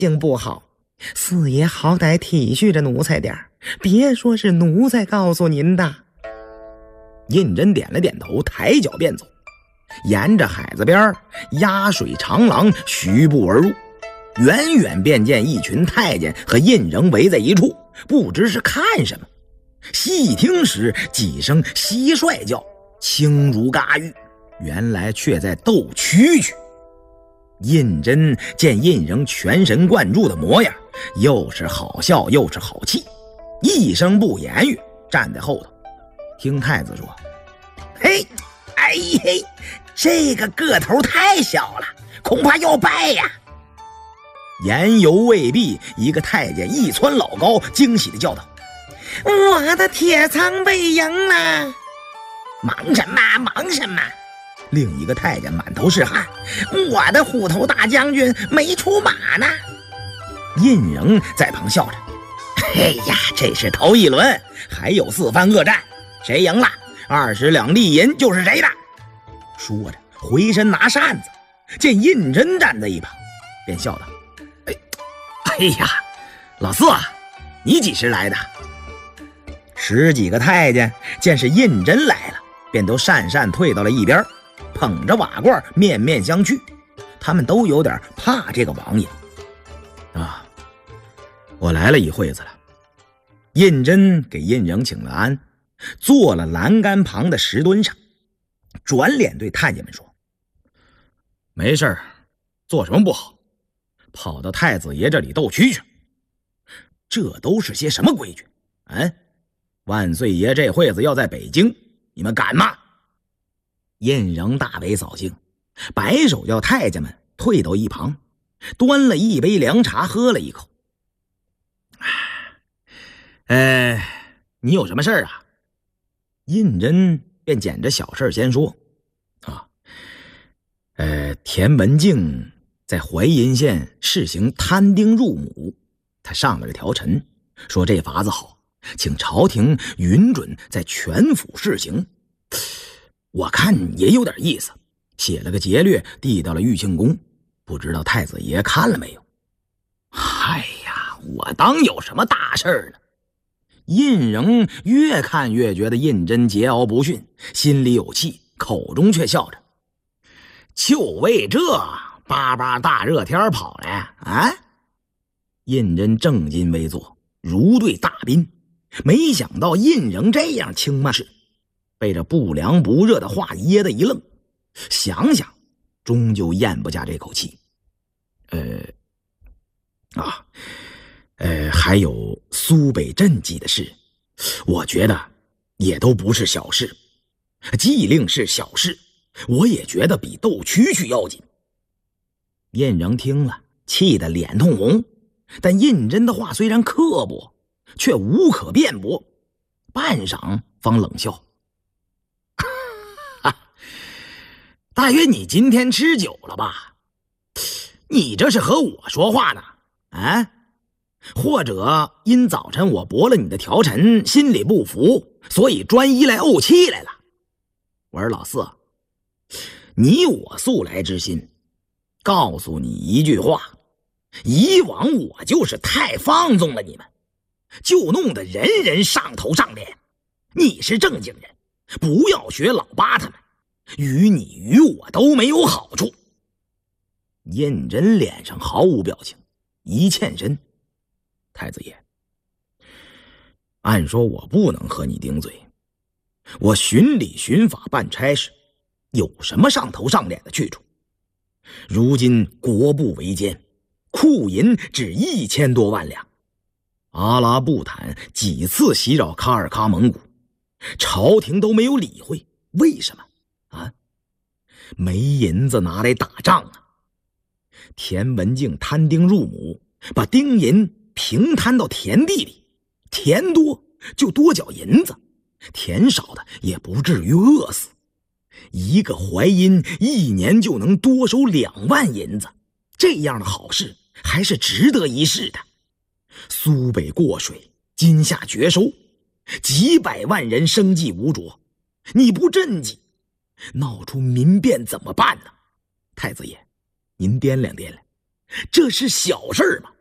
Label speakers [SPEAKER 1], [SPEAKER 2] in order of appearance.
[SPEAKER 1] 性不好，四爷好歹体恤着奴才点儿，别说是奴才告诉您的。
[SPEAKER 2] 胤禛点了点头，抬脚便走，沿着海子边压水长廊徐步而入，远远便见一群太监和胤禛围在一处，不知是看什么。细听时，几声蟋蟀叫，轻如嘎玉，原来却在斗蛐蛐。胤禛见胤禛全神贯注的模样，又是好笑又是好气，一声不言语，站在后头听太子说：嘿，哎嘿，这个个头太小了，恐怕要败呀。言犹未毕，一个太监一蹿老高，惊喜地叫道：
[SPEAKER 1] 我的铁仓被赢了！
[SPEAKER 2] 忙什么忙什么？另一个太监满头是汗：
[SPEAKER 1] 我的虎头大将军没出马呢。
[SPEAKER 2] 胤禛在旁笑着：哎呀，这是头一轮，还有4番恶战，谁赢了20两利银就是谁的。说着回身拿扇子，见胤禛站在一旁，便笑道：哎呀，老四啊，你几时来的？10几个太监见是胤禛来了，便都讪讪退到了一边，捧着瓦罐面面相觑，他们都有点怕这个王爷啊。我来了一会子了。胤禛给胤禛请了安，坐了栏杆旁的石墩上，转脸对太监们说：没事儿，做什么不好，跑到太子爷这里斗蛐蛐，这都是些什么规矩？万岁爷这会子要在北京，你们敢吗？胤禛大为扫兴，摆手叫太监们退到一旁，端了一杯凉茶喝了一口。你有什么事儿啊？胤禛便捡着小事先说田文镜在淮阴县试行摊丁入亩，他上了个条陈，说这法子好，请朝廷允准在全府试行。我看也有点意思，写了个节略递到了玉庆宫，不知道太子爷看了没有。哎呀，我当有什么大事呢。胤禛越看越觉得胤禛桀骜不驯，心里有气，口中却笑着：就为这巴巴大热天跑来啊！胤禛正襟危坐，如对大宾，没想到胤禛这样轻慢事，被这不凉不热的话噎得一愣，想想终究咽不下这口气。还有苏北镇记的事，我觉得也都不是小事。既令是小事，我也觉得比斗蛐蛐要紧。胤禛听了，气得脸通红，但胤禛的话虽然刻薄，却无可辩驳，半晌方冷笑：大约你今天吃酒了吧？你这是和我说话呢？或者因早晨我驳了你的条陈，心里不服，所以专一来怄气来了？我说老四，你我素来之心，告诉你一句话，以往我就是太放纵了你们，就弄得人人上头上脸。你是正经人，不要学老八他们，于你于我都没有好处。胤禛脸上毫无表情，一欠身：太子爷，按说我不能和你顶嘴，我循礼循法办差事，有什么上头上脸的去处？如今国不维艰，库银只1000多万两，阿拉布坦几次袭扰喀尔喀蒙古，朝廷都没有理会，为什么没银子拿来打仗啊。田文镜摊丁入亩，把丁银平摊到田地里，田多就多缴银子，田少的也不至于饿死。一个淮阴1年就能多收2万银子，这样的好事还是值得一试的。苏北过水，今夏绝收，几百万人生计无着，你不赈济，闹出民变怎么办呢？太子爷，您掂量掂量， 这是小事吗？